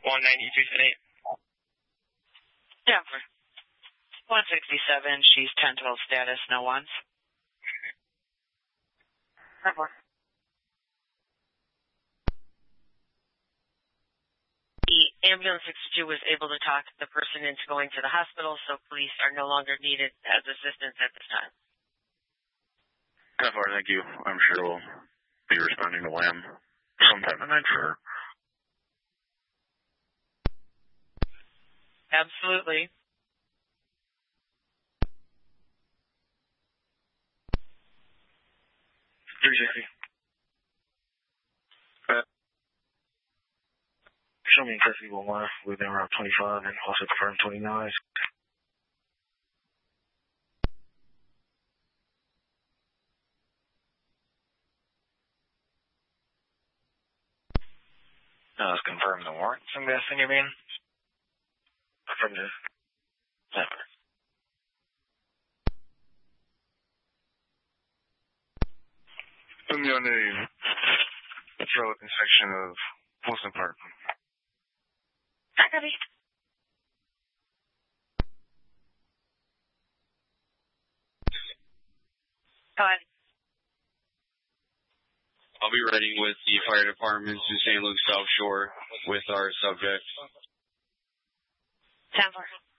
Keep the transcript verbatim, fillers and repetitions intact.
one ninety-two ten eight. Denver. one sixty-seven, she's ten twelve status, no ones. Denver. The ambulance sixty-two was able to talk the person into going to the hospital, so police are no longer needed as assistance at this time. Denver, thank you. I'm sure we'll be responding to Lamb sometime tonight for her. Absolutely. three sixty. Uh, show me in custody one one within around twenty-five and also confirm twenty-nine. Uh, let's confirm the warrant. I'm guessing you mean? Confirm this. Denver. Put me on a trailer section of Wilson Park. Copy. Go ahead. I'll be ready with the fire department to Saint Luke South Shore with our subject. Denver.